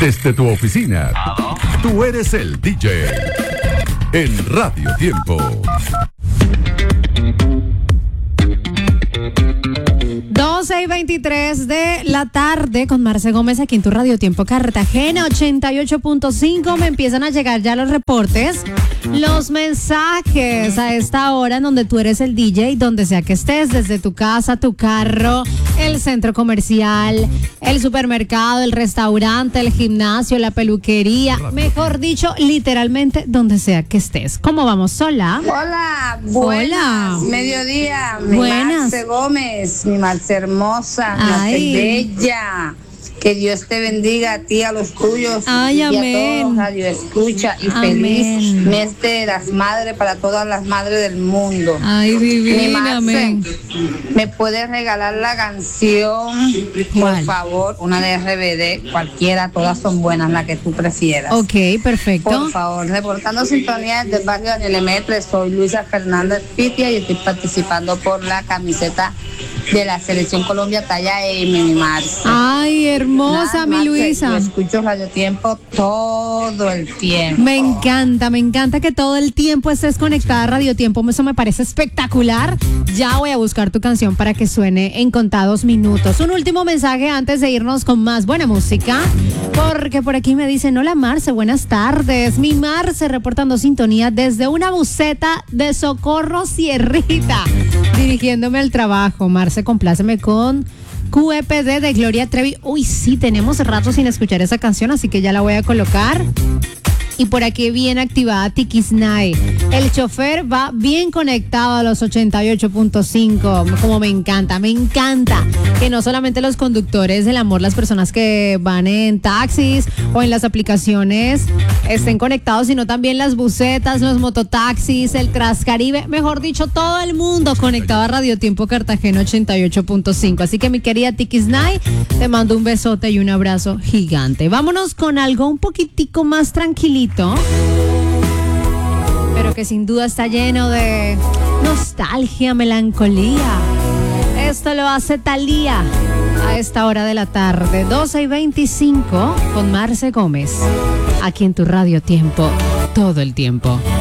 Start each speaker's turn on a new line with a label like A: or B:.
A: Desde tu oficina, tú eres el DJ. En Radio Tiempo.
B: 12:23 de la tarde con Marce Gómez aquí en tu Radio Tiempo Cartagena 88.5. Me empiezan a llegar ya los reportes, los mensajes a esta hora en donde tú eres el DJ, donde sea que estés, desde tu casa, tu carro, el centro comercial, el supermercado, el restaurante, el gimnasio, la peluquería, mejor dicho, literalmente donde sea que estés. ¿Cómo vamos? Hola.
C: Hola, buenas, mediodía, mi Marce Gómez, mi Marce hermosa, mi Marce bella. Que Dios te bendiga a ti, a los tuyos.
B: Ay,
C: y
B: amén.
C: a todos Radio Escucha y
B: Amén.
C: feliz mes de las madres para todas las madres del mundo.
B: Ay, divina,
C: Mi Marce,
B: amén.
C: ¿me puedes regalar la canción?
B: ¿Cuál?
C: Por favor, una de RBD, cualquiera, todas son buenas, la que tú prefieras.
B: Ok, perfecto.
C: Por favor, reportando sintonía del barrio Daniel Emetre, soy Luisa Fernández Pitia y estoy participando por la camiseta de la Selección Colombia talla M, mi Marce.
B: Ay, hermosa, mi Luisa.
C: Yo escucho Radio Tiempo todo el tiempo.
B: Me encanta que todo el tiempo estés conectada a Radio Tiempo. Eso me parece espectacular. Ya voy a buscar tu canción para que suene en contados minutos. Un último mensaje antes de irnos con más buena música, porque por aquí me dicen: hola Marce, buenas tardes. Mi Marce reportando sintonía desde una buseta de Socorro Sierrita, dirigiéndome al trabajo. Marce, compláceme con QEPD de Gloria Trevi. Uy, sí, tenemos rato sin escuchar esa canción, así que ya la voy a colocar. Y por aquí bien activada Tiquisnay. El chofer va bien conectado a los 88.5. Como me encanta que no solamente los conductores del amor, las personas que van en taxis o en las aplicaciones estén conectados, sino también las busetas, los mototaxis, el Transcaribe, mejor dicho, todo el mundo conectado a Radio Tiempo Cartagena 88.5. Así que mi querida Tiquisnay, te mando un besote y un abrazo gigante. Vámonos con algo un poquitico más tranquilito, pero que sin duda está lleno de nostalgia, melancolía. Esto lo hace Thalía a esta hora de la tarde, 12:25 con Marce Gómez, aquí en tu Radio Tiempo, todo el tiempo.